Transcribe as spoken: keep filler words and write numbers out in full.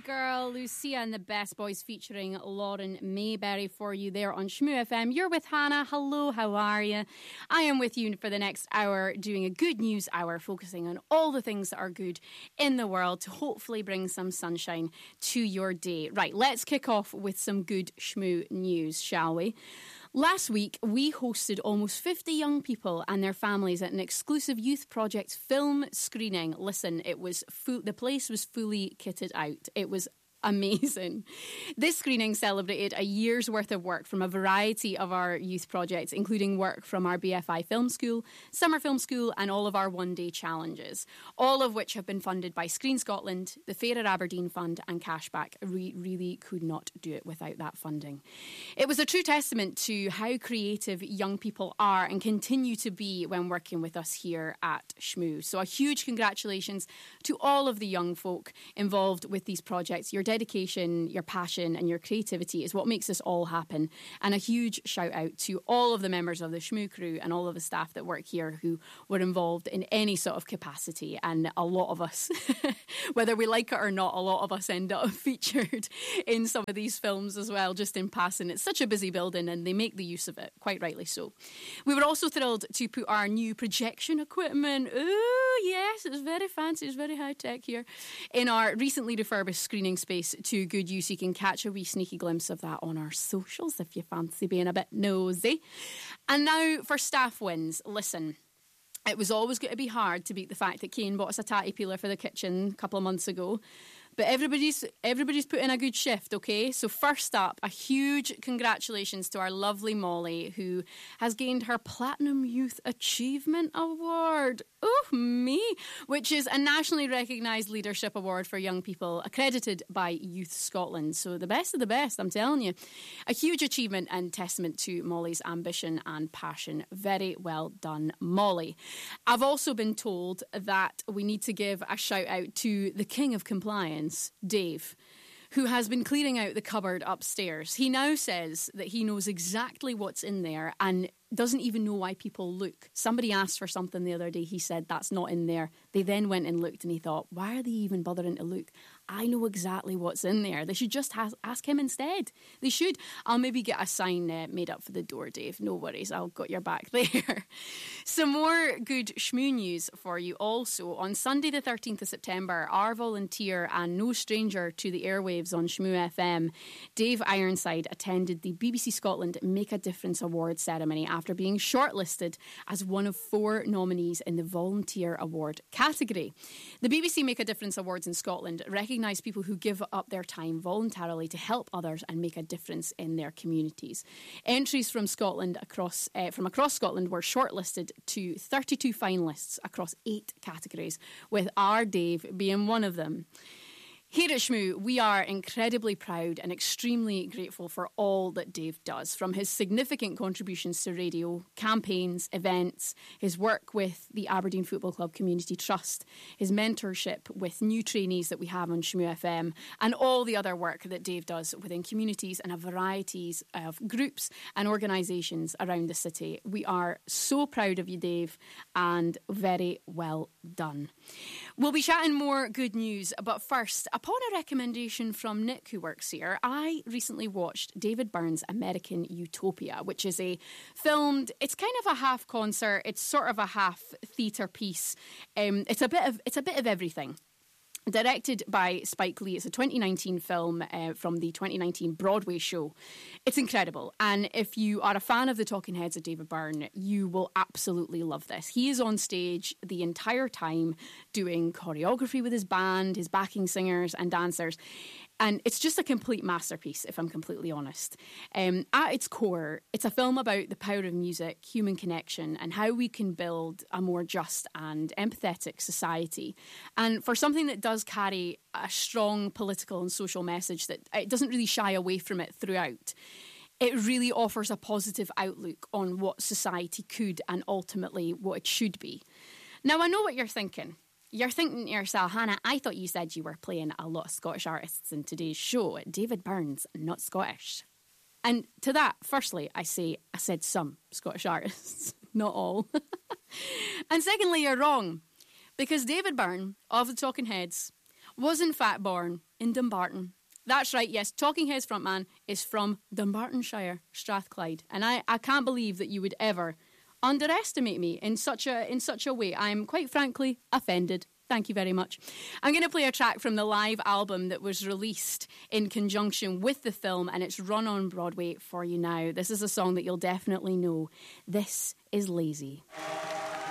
Girl, Lucia and the Best Boys featuring Lauren Mayberry for you there on Shmoo F M. You're with Hannah. Hello, how are you? I am with you for the next hour doing a good news hour, focusing on all the things that are good in the world to hopefully bring some sunshine to your day. Right, let's kick off with some good Shmoo news, shall we? Last week, we hosted almost fifty young people and their families at an exclusive Youth Project film screening. Listen, it was full, the place was fully kitted out. It was amazing. This screening celebrated a year's worth of work from a variety of our youth projects, including work from our B F I Film School, Summer Film School, and all of our one-day challenges, all of which have been funded by Screen Scotland, the Fairer Aberdeen Fund, and Cashback. We really could not do it without that funding. It was a true testament to how creative young people are and continue to be when working with us here at Shmoo. So a huge congratulations to all of the young folk involved with these projects. Your dedication, your passion and your creativity is what makes this all happen. And a huge shout out to all of the members of the Shmoo crew and all of the staff that work here who were involved in any sort of capacity. And a lot of us, whether we like it or not, a lot of us end up featured in some of these films as well, just in passing. It's such a busy building and they make the use of it, quite rightly so. We were also thrilled to put our new projection equipment, oh yes, it was very fancy, it was very high tech here, in our recently refurbished screening space to good use. You can catch a wee sneaky glimpse of that on our socials if you fancy being a bit nosy. And now for staff wins. Listen, it was always going to be hard to beat the fact that Kane bought us a tatty peeler for the kitchen a couple of months ago. But everybody's everybody's put in a good shift, okay? So first up, a huge congratulations to our lovely Molly, who has gained her Platinum Youth Achievement Award. Oh, me! Which is a nationally recognised leadership award for young people, accredited by Youth Scotland. So the best of the best, I'm telling you. A huge achievement and testament to Molly's ambition and passion. Very well done, Molly. I've also been told that we need to give a shout out to the King of Compliance, Dave, who has been clearing out the cupboard upstairs. He now says that he knows exactly what's in there and doesn't even know why people look. Somebody asked for something the other day. He said, that's not in there. They then went and looked and he thought, why are they even bothering to look? I know exactly what's in there. They should just has- ask him instead. They should. I'll maybe get a sign uh, made up for the door, Dave. No worries. I'll got your back there. Some more good Shmoo news for you also. On Sunday the thirteenth of September, our volunteer and no stranger to the airwaves on Shmoo F M, Dave Ironside, attended the B B C Scotland Make a Difference Award ceremony after being shortlisted as one of four nominees in the Volunteer Award category. The B B C Make a Difference Awards in Scotland recognise people who give up their time voluntarily to help others and make a difference in their communities. Entries from Scotland across uh, from across Scotland were shortlisted to thirty-two finalists across eight categories, with our Dave being one of them. Here at Shmoo, we are incredibly proud and extremely grateful for all that Dave does, from his significant contributions to radio, campaigns, events, his work with the Aberdeen Football Club Community Trust, his mentorship with new trainees that we have on Shmoo F M, and all the other work that Dave does within communities and a variety of groups and organisations around the city. We are so proud of you, Dave, and very well done. We'll be chatting more good news, but first, upon a recommendation from Nick, who works here, I recently watched David Byrne's American Utopia, which is a filmed, it's kind of a half concert, it's sort of a half theatre piece. Um, it's a bit of it's a bit of everything. Directed by Spike Lee. It's a twenty nineteen film uh, from the twenty nineteen Broadway show. It's incredible. And if you are a fan of the Talking Heads of David Byrne, you will absolutely love this. He is on stage the entire time doing choreography with his band, his backing singers and dancers. And it's just a complete masterpiece, if I'm completely honest. Um, at its core, it's a film about the power of music, human connection, and how we can build a more just and empathetic society. And for something that does carry a strong political and social message, that it doesn't really shy away from it throughout, it really offers a positive outlook on what society could and ultimately what it should be. Now, I know what you're thinking. You're thinking to yourself, Hannah, I thought you said you were playing a lot of Scottish artists in today's show. David Byrne's not Scottish. And to that, firstly, I say, I said some Scottish artists, not all. And secondly, you're wrong. Because David Byrne of the Talking Heads was in fact born in Dumbarton. That's right, yes, Talking Heads frontman is from Dumbartonshire, Strathclyde. And I, I can't believe that you would ever underestimate me in such a in such a way. I'm quite frankly offended. Thank you very much. I'm going to play a track from the live album that was released in conjunction with the film, and it's run on Broadway for you now. This is a song that you'll definitely know. This is Lazy.